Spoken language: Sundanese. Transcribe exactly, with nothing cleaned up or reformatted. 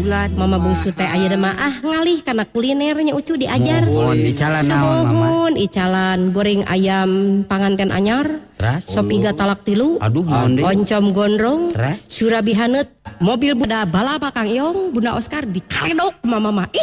bulat. Mama bungsu teh aya mah ah ngalih karena kulinernya ucu diajar. Mohon icalan naon mama? Sumohun icalan goreng ayam panganten anyar. Ras. Sop iga talak tilu. Aduh naon deui? Oncom gondrong. Ras. Surabi haneut. Mobil buda balapa Kang Iong, Bunda Oscar dikaledok mama mah.